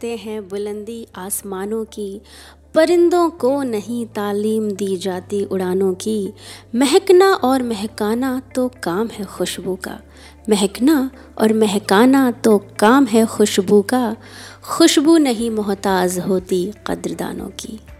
देखते हैं बुलंदी आसमानों की, परिंदों को नहीं तालीम दी जाती उड़ानों की। महकना और महकाना तो काम है खुशबू का, महकना और महकाना तो काम है खुशबू का। खुशबू नहीं मोहताज होती कद्रदानों की।